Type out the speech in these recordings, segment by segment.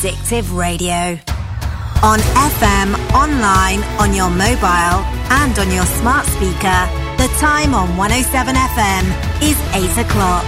Addictive Radio. On FM, online, on your mobile, and on your smart speaker, the time on 107 FM is 8 o'clock.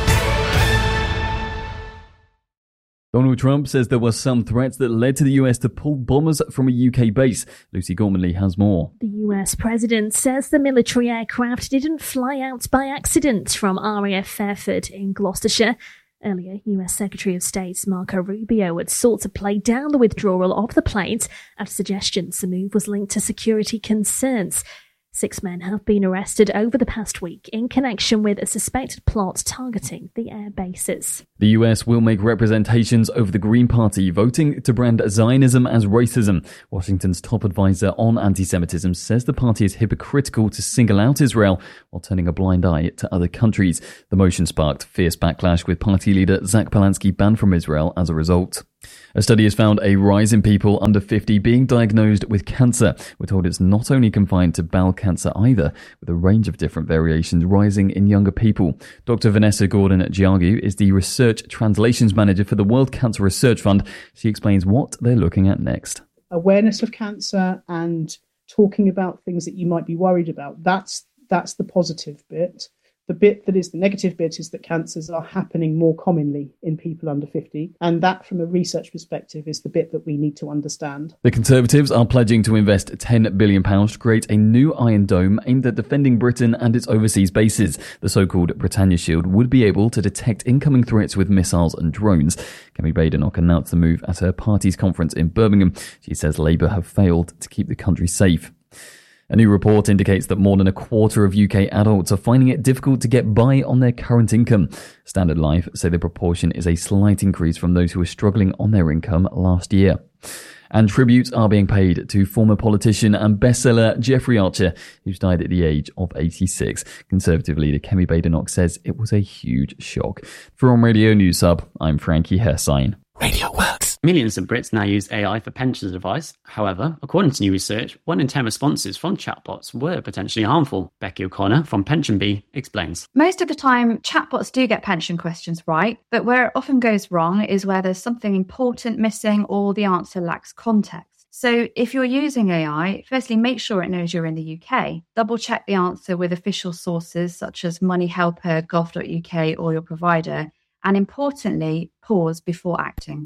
Donald Trump says there were some threats that led to the US to pull bombers from a UK base. Lucy Gormanley has more. The US president says the military aircraft didn't fly out by accident from RAF Fairford in Gloucestershire. Earlier, US Secretary of State Marco Rubio had sought to play down the withdrawal of the planes after suggestions the move was linked to security concerns. 6 men have been arrested over the past week in connection with a suspected plot targeting the air bases. The US will make representations over the Green Party voting to brand Zionism as racism. Washington's top advisor on anti-Semitism says the party is hypocritical to single out Israel while turning a blind eye to other countries. The motion sparked fierce backlash, with party leader Zach Polansky banned from Israel as a result. A study has found a rise in people under 50 being diagnosed with cancer. We're told it's not only confined to bowel cancer either, with a range of different variations rising in younger people. Dr. Vanessa Gordon-Giagu is the Research Translations Manager for the World Cancer Research Fund. She explains what they're looking at next. Awareness of cancer and talking about things that you might be worried about. That's the positive bit. The bit that is the negative bit is that cancers are happening more commonly in people under 50. And that, from a research perspective, is the bit that we need to understand. The Conservatives are pledging to invest £10 billion to create a new Iron Dome aimed at defending Britain and its overseas bases. The so-called Britannia Shield would be able to detect incoming threats with missiles and drones. Kemi Badenoch announced the move at her party's conference in Birmingham. She says Labour have failed to keep the country safe. A new report indicates that more than a quarter of UK adults are finding it difficult to get by on their current income. Standard Life say the proportion is a slight increase from those who were struggling on their income last year. And tributes are being paid to former politician and bestseller Jeffrey Archer, who's died at the age of 86. Conservative leader Kemi Badenoch says it was a huge shock. For On Radio News Hub, I'm Frankie Hersine. Radio works. Millions of Brits now use AI for pensions advice. However, according to new research, 1 in 10 responses from chatbots were potentially harmful. Becky O'Connor from PensionBee explains. Most of the time, chatbots do get pension questions right, but where it often goes wrong is where there's something important missing or the answer lacks context. So if you're using AI, firstly, make sure it knows you're in the UK. Double check the answer with official sources such as Moneyhelper, gov.uk or your provider. And importantly, pause before acting.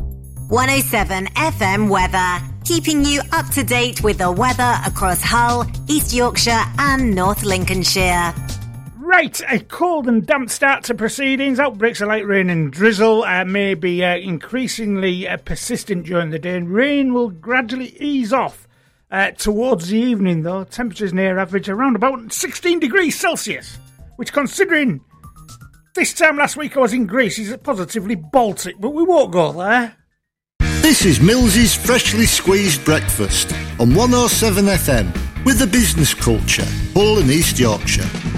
107 FM weather, keeping you up to date with the weather across Hull, East Yorkshire and North Lincolnshire. Right, a cold and damp start to proceedings. Outbreaks of light rain and drizzle may be increasingly persistent during the day, and rain will gradually ease off towards the evening, though. Temperatures near average around about 16 degrees Celsius, which, considering this time last week I was in Greece, is positively Baltic, but we won't go there. This is Mills's Freshly Squeezed Breakfast on 107 FM with the business culture, Hull and East Yorkshire.